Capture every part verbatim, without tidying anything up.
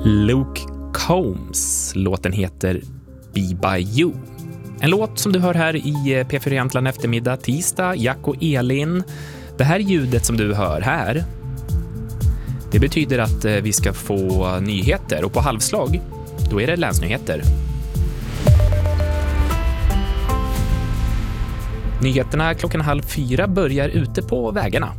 Luke Combs. Låten heter Be By You. En låt som du hör här i P fyra Jämtland eftermiddag tisdag. Jack och Elin. Det här ljudet som du hör här, det betyder att vi ska få nyheter. Och på halvslag, då är det länsnyheter. Nyheterna klockan halv fyra börjar ute på vägarna.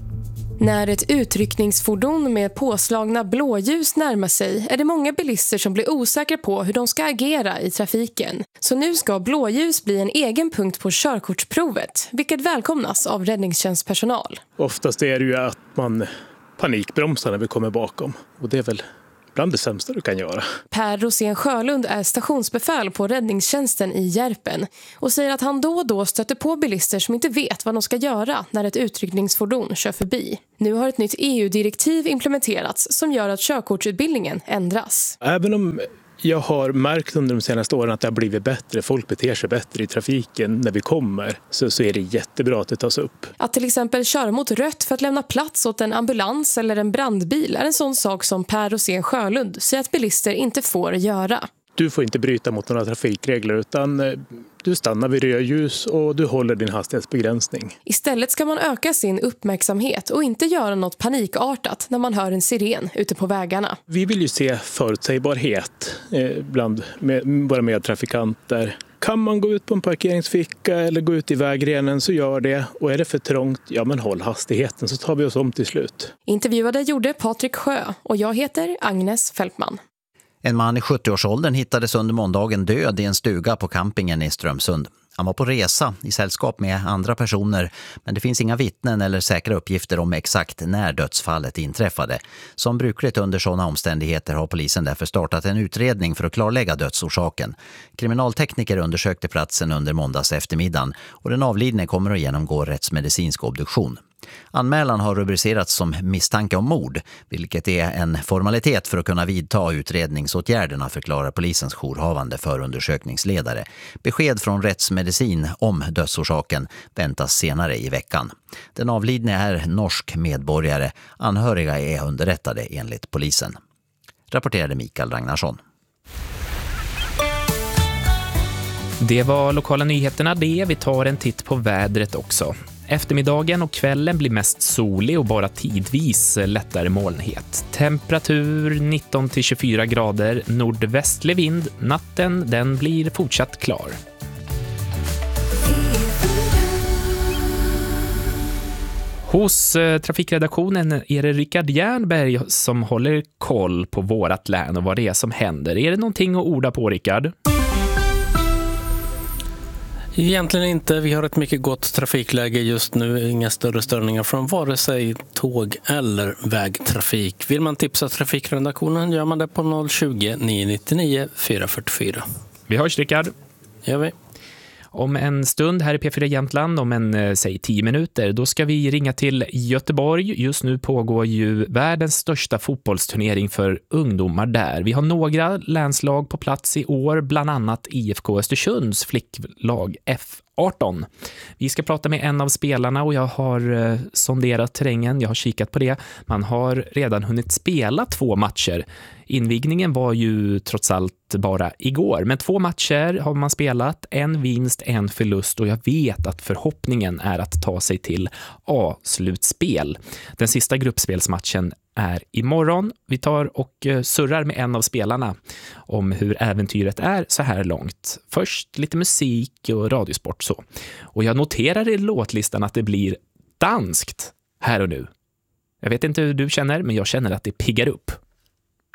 När ett utryckningsfordon med påslagna blåljus närmar sig är det många bilister som blir osäkra på hur de ska agera i trafiken. Så nu ska blåljus bli en egen punkt på körkortsprovet, vilket välkomnas av räddningstjänstpersonal. Oftast är det ju att man panikbromsar när vi kommer bakom, och det är väl bland det sämsta du kan göra. Per Rosén Sjölund är stationsbefäl på räddningstjänsten i Järpen och säger att han då och då stöter på bilister som inte vet vad de ska göra när ett utryckningsfordon kör förbi. Nu har ett nytt E U-direktiv implementerats som gör att körkortsutbildningen ändras. Även om jag har märkt under de senaste åren att det har blivit bättre, folk beter sig bättre i trafiken när vi kommer, så, så är det jättebra att det tas upp. Att till exempel köra mot rött för att lämna plats åt en ambulans eller en brandbil är en sån sak som Per Rosén Sjölund säger att bilister inte får göra. Du får inte bryta mot några trafikregler, utan du stannar vid rödljus och du håller din hastighetsbegränsning. Istället ska man öka sin uppmärksamhet och inte göra något panikartat när man hör en siren ute på vägarna. Vi vill ju se förutsägbarhet bland våra medtrafikanter. Kan man gå ut på en parkeringsficka eller gå ut i vägrenen, så gör det. Och är det för trångt, ja men håll hastigheten, så tar vi oss om till slut. Intervjuade gjorde Patrik Sjö och jag heter Agnes Fältman. En man i sjuttio-årsåldern hittades under måndagen död i en stuga på campingen i Strömsund. Han var på resa i sällskap med andra personer, men det finns inga vittnen eller säkra uppgifter om exakt när dödsfallet inträffade. Som brukligt under sådana omständigheter har polisen därför startat en utredning för att klarlägga dödsorsaken. Kriminaltekniker undersökte platsen under måndags eftermiddagen och den avlidne kommer att genomgå rättsmedicinsk obduktion. Anmälan har rubricerats som misstanke om mord, vilket är en formalitet för att kunna vidta utredningsåtgärderna, förklarar polisens jourhavande förundersökningsledare. Besked från rättsmedicin om dödsorsaken väntas senare i veckan. Den avlidne är norsk medborgare. Anhöriga är underrättade enligt polisen. Rapporterade Mikael Ragnarsson. Det var lokala nyheterna det. Vi tar en titt på vädret också. Eftermiddagen och kvällen blir mest solig och bara tidvis lättare molnighet. Temperatur nitton till tjugofyra grader, nordvästlig vind. Natten den blir fortsatt klar. Hos eh, trafikredaktionen är det Rickard Jernberg som håller koll på vårat län och vad det är som händer. Är det någonting att orda på, Rickard? Egentligen inte. Vi har ett mycket gott trafikläge just nu. Inga större störningar från vare sig tåg eller vägtrafik. Vill man tipsa trafikredaktionen gör man det på noll tjugo, nio nittionio, fyra fyrtiofyra. Vi hörs, Rickard. Gör vi. Om en stund här i P fyra Jämtland, om en, säg tio minuter, då ska vi ringa till Göteborg. Just nu pågår ju världens största fotbollsturnering för ungdomar där. Vi har några länslag på plats i år, bland annat I F K Östersunds flicklag F arton. Vi ska prata med en av spelarna och jag har eh, sonderat terrängen, jag har kikat på det. Man har redan hunnit spela två matcher. Invigningen var ju trots allt bara igår, men två matcher har man spelat, en vinst, en förlust och jag vet att förhoppningen är att ta sig till A-slutspel. Den sista gruppspelsmatchen är imorgon. Vi tar och surrar med en av spelarna om hur äventyret är så här långt. Först lite musik och radiosport så. Och jag noterar i låtlistan att det blir danskt här och nu. Jag vet inte hur du känner, men jag känner att det piggar upp.